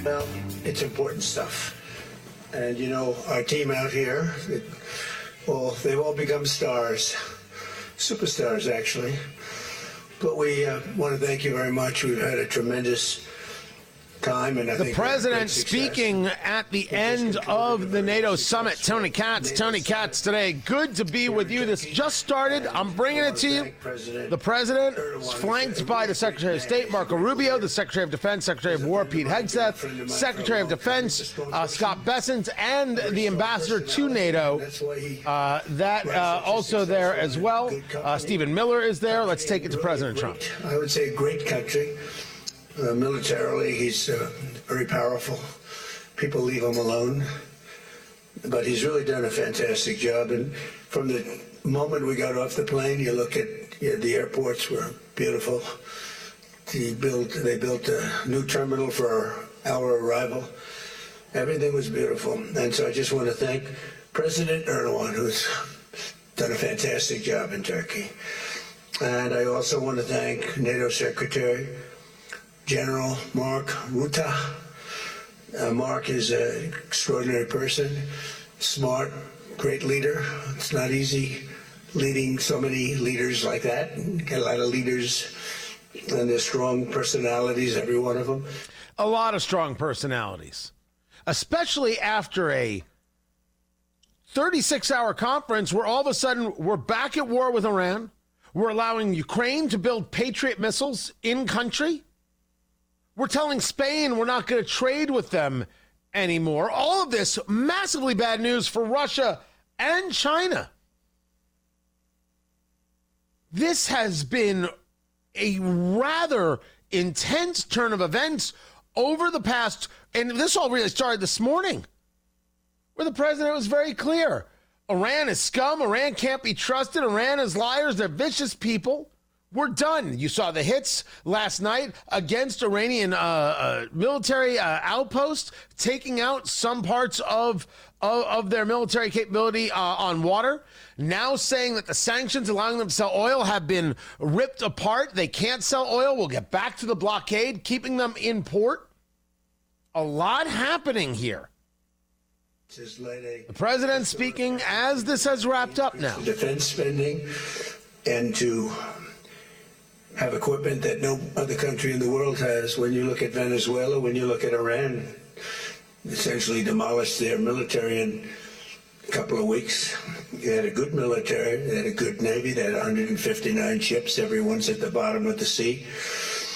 Well, it's important stuff. And, you know, our team out here, they've all become stars. Superstars, actually. But we want to thank you very much. We've had a tremendous time, and I think the president speaking at the end of the NATO summit. Tony Katz today. Good to be with you. This just started. I'm bringing it to you. The president is flanked by the Secretary of State, Marco Rubio, the Secretary of Defense, Secretary of War, Pete Hegseth, Secretary of Defense, Scott Bessent, and the ambassador to NATO. Also there as well. Stephen Miller is there. Let's take it to President Trump. I would say great country. Militarily, he's very powerful. People leave him alone. But he's really done a fantastic job. And from the moment we got off the plane, you look at the airports were beautiful. They built a new terminal for our arrival. Everything was beautiful. And so I just want to thank President Erdogan, who's done a fantastic job in Turkey. And I also want to thank NATO Secretary General Mark Rutte. Mark is an extraordinary person, smart, great leader. It's not easy leading so many leaders like that. Get a lot of leaders, and they're strong personalities, every one of them. A lot of strong personalities, especially after a 36-hour conference where all of a sudden we're back at war with Iran. We're allowing Ukraine to build Patriot missiles in country. We're telling Spain we're not going to trade with them anymore. All of this massively bad news for Russia and China. This has been a rather intense turn of events over the past, and this all really started this morning, where the president was very clear. Iran is scum. Iran can't be trusted. Iran is liars. They're vicious people. We're done. You saw the hits last night against Iranian military outposts, taking out some parts of their military capability on water. Now saying that the sanctions allowing them to sell oil have been ripped apart. They can't sell oil. We'll get back to the blockade, keeping them in port. A lot happening here. The president speaking as this has wrapped up now. Defense spending and to have equipment that no other country in the world has. When you look at Venezuela, when you look at Iran, essentially demolished their military in a couple of weeks. They had a good military, they had a good navy, they had 159 ships, everyone's at the bottom of the sea.